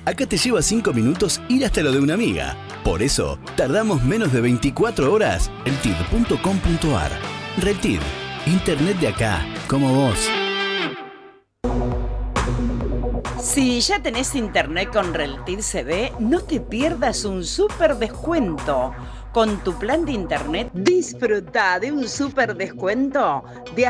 Acá te lleva 5 minutos ir hasta lo de una amiga. Por eso, tardamos menos de 24 horas. Reltid.com.ar. Reltid. Internet de acá, como vos. Si ya tenés internet con Reltid CB, no te pierdas un súper descuento. Con tu plan de internet, disfruta de un súper descuento de